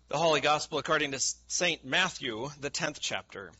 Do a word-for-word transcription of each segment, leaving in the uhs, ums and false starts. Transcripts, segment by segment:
The Holy Gospel according to Saint Matthew, the tenth chapter.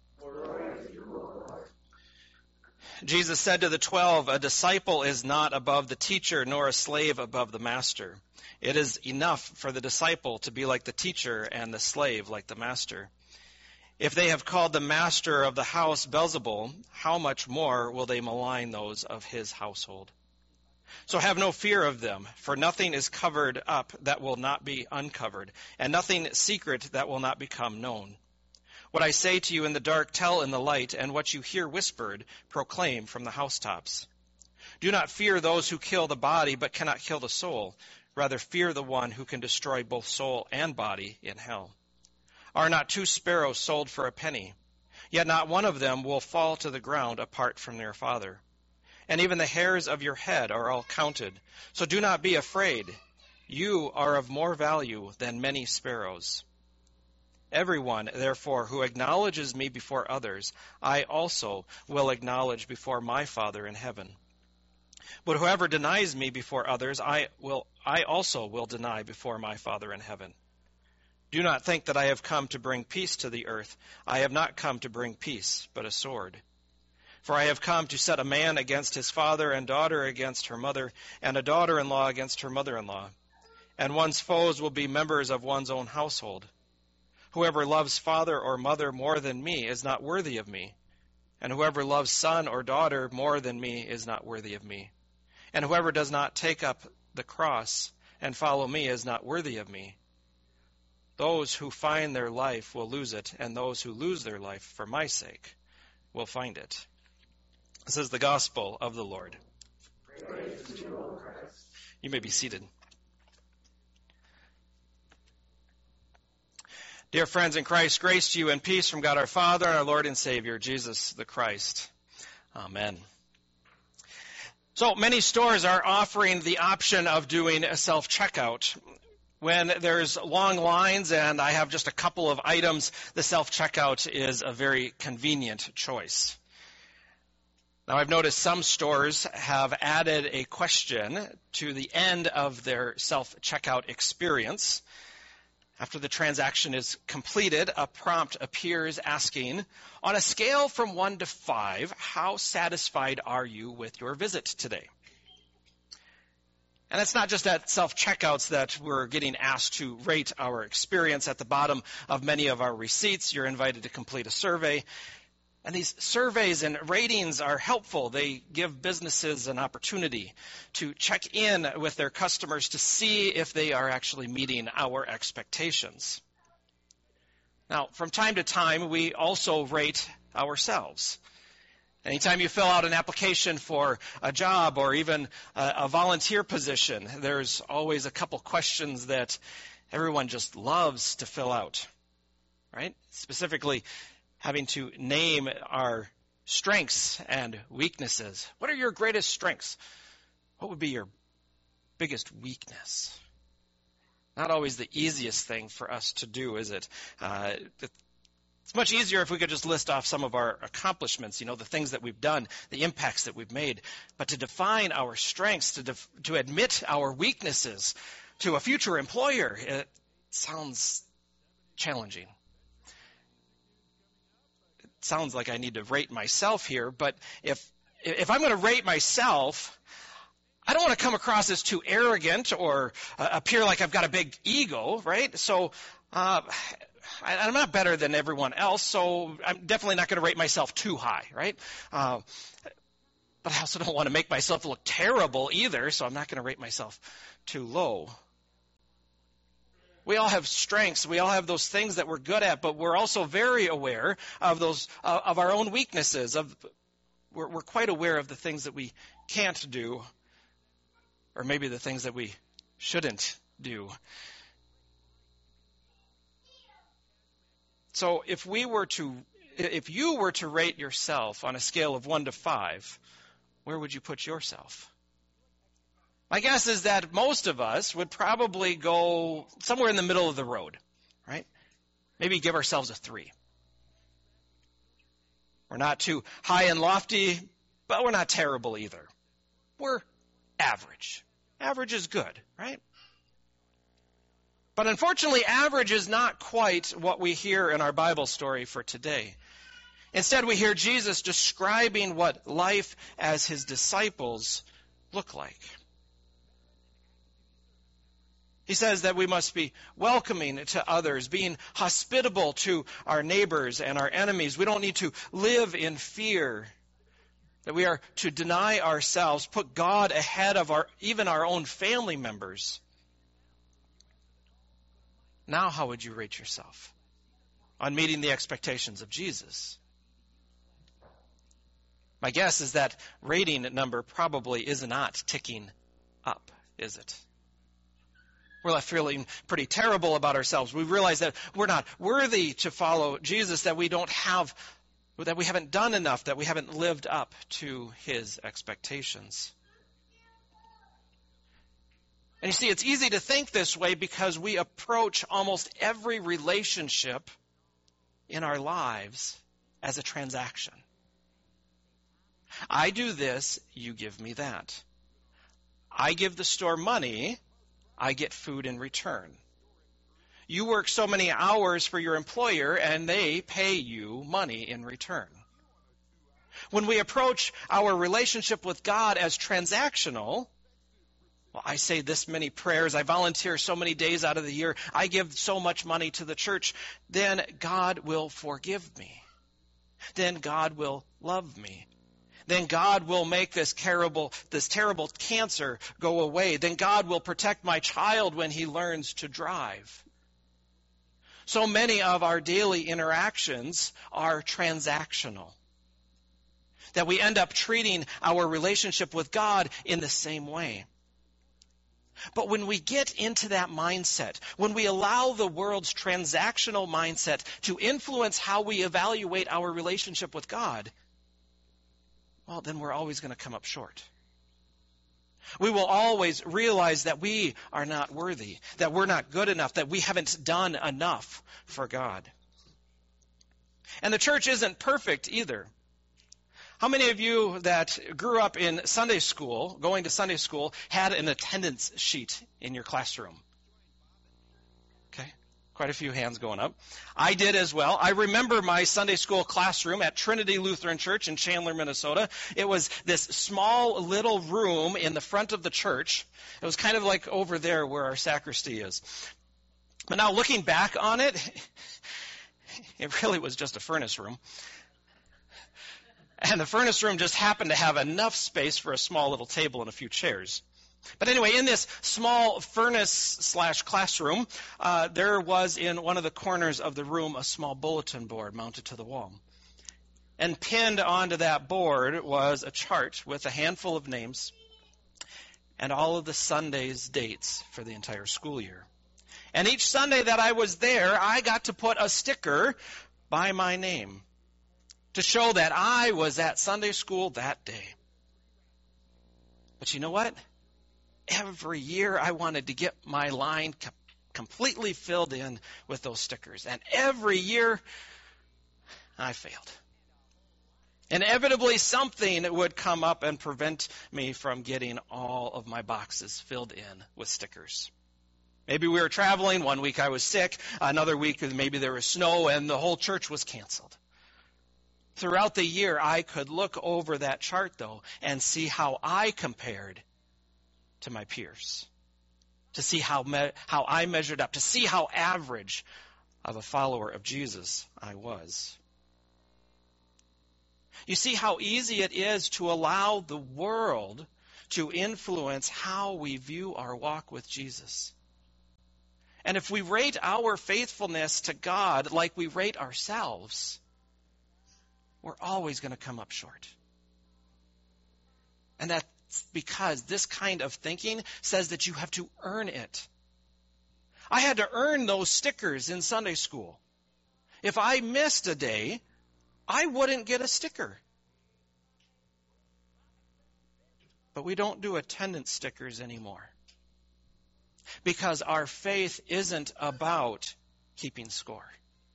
Jesus said to the twelve, "A disciple is not above the teacher, nor a slave above the master. It is enough for the disciple to be like the teacher and the slave like the master. If they have called the master of the house Beelzebul, how much more will they malign those of his household? So have no fear of them, for nothing is covered up that will not be uncovered, and nothing secret that will not become known. What I say to you in the dark, tell in the light, and what you hear whispered, proclaim from the housetops. Do not fear those who kill the body, but cannot kill the soul. Rather fear the one who can destroy both soul and body in hell. Are not two sparrows sold for a penny? Yet not one of them will fall to the ground apart from their Father. And even the hairs of your head are all counted. So do not be afraid. You are of more value than many sparrows. Everyone, therefore, who acknowledges me before others, I also will acknowledge before my Father in heaven. But whoever denies me before others, I will, I also will deny before my Father in heaven. Do not think that I have come to bring peace to the earth. I have not come to bring peace, but a sword. For I have come to set a man against his father, and daughter against her mother, and a daughter-in-law against her mother-in-law. And one's foes will be members of one's own household. Whoever loves father or mother more than me is not worthy of me. And whoever loves son or daughter more than me is not worthy of me. And whoever does not take up the cross and follow me is not worthy of me. Those who find their life will lose it, and those who lose their life for my sake will find it." This is the gospel of the Lord. Praise to you, O Christ. You may be seated. Dear friends in Christ, grace to you and peace from God our Father and our Lord and Savior, Jesus the Christ. Amen. So many stores are offering the option of doing a self-checkout. When there's long lines and I have just a couple of items, the self-checkout is a very convenient choice. Now, I've noticed some stores have added a question to the end of their self-checkout experience. After the transaction is completed, a prompt appears asking, "On a scale from one to five, how satisfied are you with your visit today?" And it's not just at self-checkouts that we're getting asked to rate our experience. At the bottom of many of our receipts, you're invited to complete a survey. And these surveys and ratings are helpful. They give businesses an opportunity to check in with their customers to see if they are actually meeting our expectations. Now, from time to time, we also rate ourselves. Anytime you fill out an application for a job or even a, a volunteer position, there's always a couple questions that everyone just loves to fill out, right? Specifically, having to name our strengths and weaknesses. What are your greatest strengths? What would be your biggest weakness? Not always the easiest thing for us to do, is it? Uh, it's much easier if we could just list off some of our accomplishments, you know, the things that we've done, the impacts that we've made. But to define our strengths, to def- to admit our weaknesses to a future employer, it sounds challenging. Sounds like I need to rate myself here, but if if I'm going to rate myself, I don't want to come across as too arrogant or uh, appear like I've got a big ego, right? So uh, I, I'm not better than everyone else, so I'm definitely not going to rate myself too high, right? Uh, but I also don't want to make myself look terrible either, so I'm not going to rate myself too low. We all have strengths. We all have those things that we're good at, but we're also very aware of those uh, of our own weaknesses. Of we're, we're quite aware of the things that we can't do, or maybe the things that we shouldn't do. So, if we were to, if you were to rate yourself on a scale of one to five, where would you put yourself? My guess is that most of us would probably go somewhere in the middle of the road, right? Maybe give ourselves a three. We're not too high and lofty, but we're not terrible either. We're average. Average is good, right? But unfortunately, average is not quite what we hear in our Bible story for today. Instead, we hear Jesus describing what life as his disciples look like. He says that we must be welcoming to others, being hospitable to our neighbors and our enemies. We don't need to live in fear. That we are to deny ourselves, put God ahead of our even our own family members. Now, how would you rate yourself on meeting the expectations of Jesus? My guess is that rating number probably is not ticking up, is it? We're left feeling pretty terrible about ourselves. We realize that we're not worthy to follow Jesus, that we don't have, that we haven't done enough, that we haven't lived up to his expectations. And you see, it's easy to think this way because we approach almost every relationship in our lives as a transaction. I do this, you give me that. I give the store money, I get food in return. You work so many hours for your employer and they pay you money in return. When we approach our relationship with God as transactional, well, I say this many prayers, I volunteer so many days out of the year, I give so much money to the church, then God will forgive me. Then God will love me. Then God will make this terrible, this terrible cancer go away. Then God will protect my child when he learns to drive. So many of our daily interactions are transactional. That we end up treating our relationship with God in the same way. But when we get into that mindset, when we allow the world's transactional mindset to influence how we evaluate our relationship with God, well, then we're always going to come up short. We will always realize that we are not worthy, that we're not good enough, that we haven't done enough for God. And the church isn't perfect either. How many of you that grew up in Sunday school, going to Sunday school, had an attendance sheet in your classroom? Okay, quite a few hands going up. I did as well. I remember my Sunday school classroom at Trinity Lutheran Church in Chandler, Minnesota. It was this small little room in the front of the church. It was kind of like over there where our sacristy is. But now looking back on it, it really was just a furnace room. And the furnace room just happened to have enough space for a small little table and a few chairs. But anyway, in this small furnace slash classroom, uh, there was in one of the corners of the room a small bulletin board mounted to the wall. And pinned onto that board was a chart with a handful of names and all of the Sunday's dates for the entire school year. And each Sunday that I was there, I got to put a sticker by my name to show that I was at Sunday school that day. But you know what? Every year I wanted to get my line co- completely filled in with those stickers. And every year I failed. Inevitably something would come up and prevent me from getting all of my boxes filled in with stickers. Maybe we were traveling. One week I was sick. Another week maybe there was snow and the whole church was canceled. Throughout the year, I could look over that chart, though, and see how I compared to my peers, to see how me- how I measured up, to see how average of a follower of Jesus I was. You see how easy it is to allow the world to influence how we view our walk with Jesus. And if we rate our faithfulness to God like we rate ourselves, we're always going to come up short. And that's because this kind of thinking says that you have to earn it. I had to earn those stickers in Sunday school. If I missed a day, I wouldn't get a sticker. But we don't do attendance stickers anymore. Because our faith isn't about keeping score.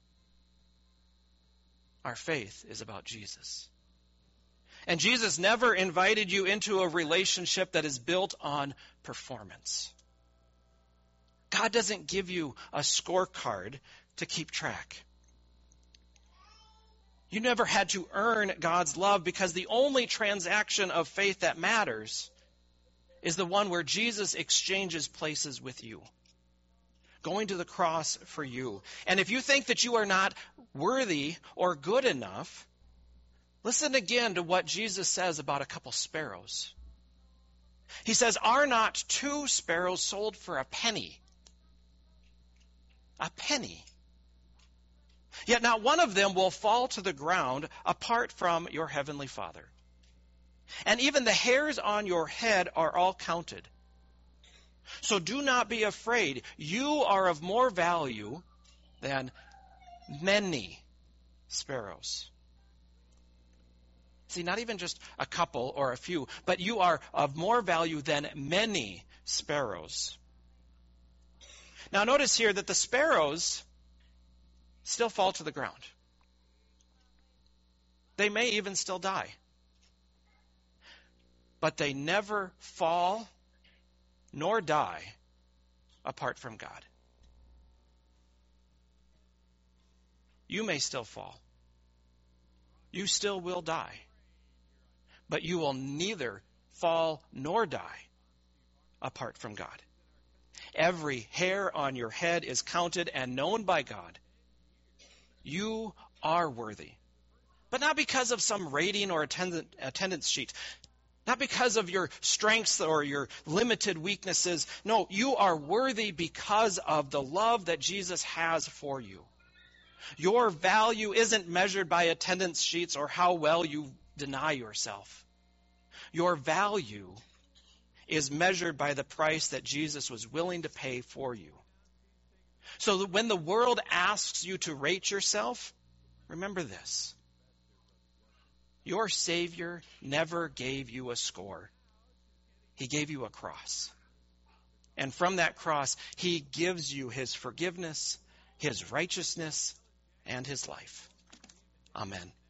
Our faith is about Jesus. And Jesus never invited you into a relationship that is built on performance. God doesn't give you a scorecard to keep track. You never had to earn God's love, because the only transaction of faith that matters is the one where Jesus exchanges places with you, going to the cross for you. And if you think that you are not worthy or good enough, listen again to what Jesus says about a couple sparrows. He says, "Are not two sparrows sold for a penny?" A penny. "Yet not one of them will fall to the ground apart from your heavenly Father. And even the hairs on your head are all counted. So do not be afraid. You are of more value than many sparrows." See, not even just a couple or a few, but you are of more value than many sparrows. Now notice here that the sparrows still fall to the ground. They may even still die. But they never fall nor die apart from God. You may still fall. You still will die. But you will neither fall nor die apart from God. Every hair on your head is counted and known by God. You are worthy. But not because of some rating or attendant, attendance sheet. Not because of your strengths or your limited weaknesses. No, you are worthy because of the love that Jesus has for you. Your value isn't measured by attendance sheets or how well you deny yourself. Your value is measured by the price that Jesus was willing to pay for you. So that when the world asks you to rate yourself, remember this. Your Savior never gave you a score. He gave you a cross. And from that cross, He gives you His forgiveness, His righteousness, and His life. Amen.